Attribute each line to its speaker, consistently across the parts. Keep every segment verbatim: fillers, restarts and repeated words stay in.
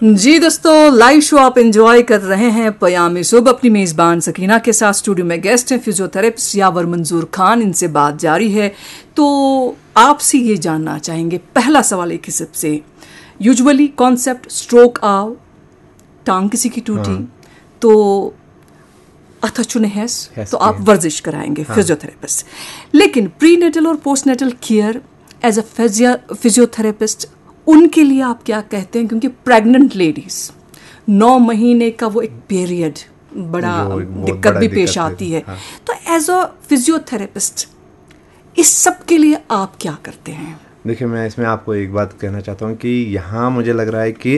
Speaker 1: जी दोस्तों, live show आप enjoy कर रहे हैं पयामे सुबह अपनी मेजबान सकीना के साथ। स्टूडियो में गेस्ट हैं फिजियोथेरेपिस्ट यावर मंजूर खान। इनसे बात जारी है। तो आपसे ये जानना चाहेंगे, पहला सवाल एक किस्म से, यूजुअली कॉन्सेप्ट स्ट्रोक आओ, टांग किसी की टूटी, हाँ। तो अथा चुने हैस तो आप वर्जिश कराएंगे, हाँ। फिजियोथेरेपिस्ट। लेकिन प्रीनेटल और postnatal care as a physiotherapist उनके लिए आप क्या कहते हैं? क्योंकि प्रेग्नेंट लेडीज नौ महीने का वो एक पीरियड बड़ा दिक्कत भी पेश आती है, हाँ। तो एज अ फिजियोथेरेपिस्ट इस सब के लिए आप क्या करते हैं?
Speaker 2: देखिए, मैं इसमें आपको एक बात कहना चाहता हूँ कि यहाँ मुझे लग रहा है कि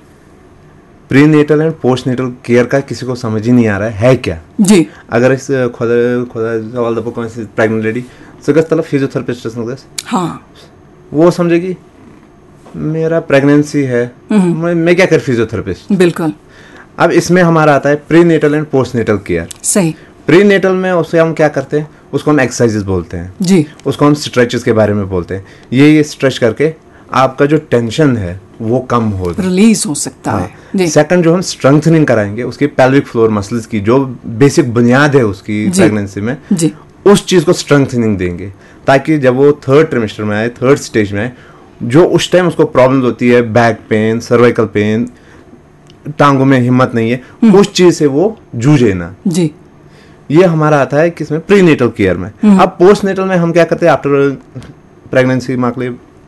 Speaker 2: प्रीनेटल एंड पोस्टनेटल केयर का किसी को समझ ही नहीं आ रहा है, है क्या
Speaker 1: जी।
Speaker 2: अगर इस खुदा खुदा सवाल दबो कौन सी प्रेग्नेंट लेडी सगस तलब फिजियोथेरेपिस्ट, हाँ, वो समझेगी मेरा प्रेगनेंसी है, मैं, मैं क्या कर फिजियोथेरेपिस्ट।
Speaker 1: बिल्कुल।
Speaker 2: अब इसमें हमारा आता है प्रीनेटल एंड पोस्टनेटल केयर।
Speaker 1: सही।
Speaker 2: प्रीनेटल में उससे हम क्या करते हैं, उसको हम एक्सरसाइजेस बोलते हैं
Speaker 1: जी,
Speaker 2: उसको हम स्ट्रेचेस के बारे में बोलते हैं। ये ये स्ट्रेच करके आपका जो टेंशन है वो कम हो
Speaker 1: रिलीज हो सकता
Speaker 2: हाँ।
Speaker 1: है।
Speaker 2: सेकंड, जो हम स्ट्रेंथनिंग कराएंगे उसकी पेल्विक फ्लोर मसल्स की, जो बेसिक बुनियाद है उसकी प्रेगनेंसी में
Speaker 1: जी,
Speaker 2: उस चीज को स्ट्रेंथनिंग देंगे, ताकि जब वो थर्ड ट्रिमेस्टर में आए, थर्ड स्टेज में आए, जो उस टाइम उसको प्रॉब्लम होती है, बैक पेन, सर्वाइकल पेन, टांगों में हिम्मत नहीं है, उस चीज से वो जूझे ना
Speaker 1: जी।
Speaker 2: ये हमारा आता है किसमें, प्रीनेटल केयर में। अब पोस्टनेटल में हम क्या करते हैं, आफ्टर प्रेगनेंसी माकले,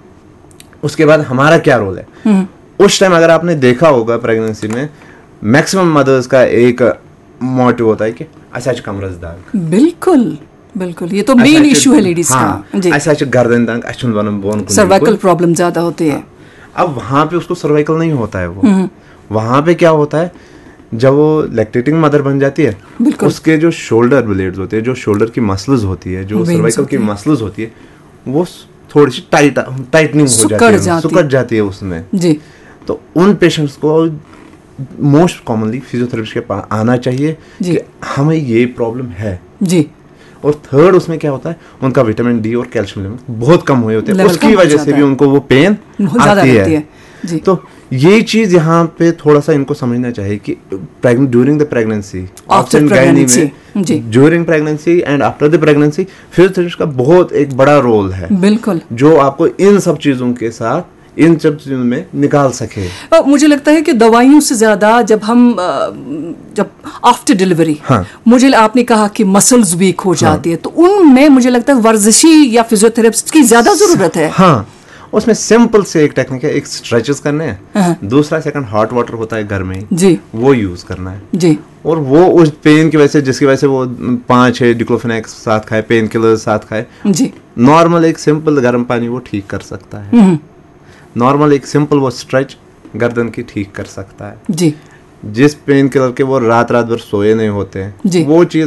Speaker 2: उसके बाद हमारा क्या रोल है उस टाइम। अगर आपने देखा होगा प्रेगनेंसी में मैक्सिमम मदर्स का एक मोटिव होता है कि अच्छा कमरस दाग।
Speaker 1: बिल्कुल बिल्कुल, ये तो मेन इशू है लेडीज
Speaker 2: हाँ, का। ऐसा अच्छा गर्दन दाग, अच्छा बोन,
Speaker 1: सर्वाइकल प्रॉब्लम ज्यादा होती है।
Speaker 2: अब वहां पे उसको सर्वाइकल नहीं होता है, वो वहां पे क्या होता है, जब वो लैक्टेटिंग मदर बन जाती है, उसके जो शोल्डर ब्लेड्स होते हैं, जो शोल्डर की मसल्स होती है, जो सर्वाइकल की मसल्स होती है, वो थोड़ी सी टाइट टाइटनिंग हो जाती है, सुकड़ जाती है उसमें जी। तो उन पेशेंट्स को मोस्ट कॉमनली फिजियोथेरेपिस्ट के पास आना चाहिए कि हमें ये प्रॉब्लम है जी। और थर्ड, उसमें क्या होता है, उनका विटामिन डी और कैल्शियम लेवल बहुत कम हुए होते हैं, उसकी वजह से भी उनको वो पेन आती है, है। जी। तो ये चीज यहाँ पे थोड़ा सा इनको समझना चाहिए कि during the pregnancy,
Speaker 1: after pregnancy,
Speaker 2: during pregnancy and after the pregnancy physiotherapist का बहुत एक बड़ा रोल है, बिल्कुल, जो आपको इन सब चीजों के साथ इन सब चीजों में निकाल सके।
Speaker 1: मुझे लगता है कि दवाइयों से ज्यादा जब हम जब आफ्टर डिलीवरी, हाँ। मुझे आपने कहा कि मसल्स वीक हो जाती हाँ। है, तो उनमें मुझे लगता है वर्जिशी या फिजियोथेरेपिस्ट की ज्यादा जरूरत है।
Speaker 2: हाँ, उसमें सिंपल से एक टेक्निक है, एक स्ट्रेचेस करने हैं, हाँ। दूसरा सेकंड हॉट वाटर होता है घर में जी, वो यूज करना है जी। और वो उस पेन की वजह से, जिसकी वजह से वो पांच छह डिक्लोफेनेक साथ खाए, पेन किलर साथ खाए जी, नॉर्मल एक सिंपल गर्म पानी वो ठीक कर सकता है। नॉर्मल एक सिंपल वो स्ट्रेच गर्दन की ठीक कर सकता है जी। जिस पेन किलर के वो रात रात भर सोए नहीं होते हैं, वो चीज